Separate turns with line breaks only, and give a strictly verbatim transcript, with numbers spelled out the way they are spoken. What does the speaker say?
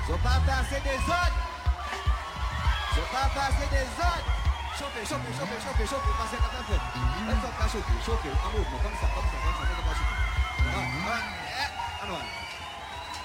Sont pas passer des autres. Sont pas passer des autres. Chauffer, chauffer, chauffer, chauffer, chauffer, passer la tête. Elle sont pas chauffer, chauffer, en mouvement, comme ça, comme ça.